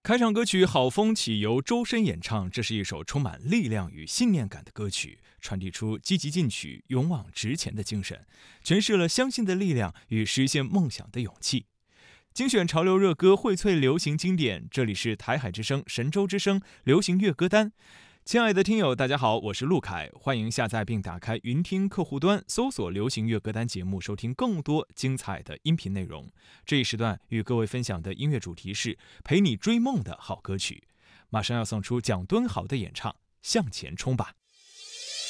开场歌曲《好风起》由周深演唱，这是一首充满力量与信念感的歌曲，传递出积极进取、勇往直前的精神，诠释了相信的力量与实现梦想的勇气。精选潮流热歌，荟萃流行经典，这里是台海之声、神州之声流行乐歌单。亲爱的听友，大家好，我是陆凯，欢迎下载并打开云听客户端，搜索流行乐歌单节目，收听更多精彩的音频内容。这一时段与各位分享的音乐主题是陪你追梦的好歌曲，马上要送出蒋敦豪的演唱《向前冲吧》。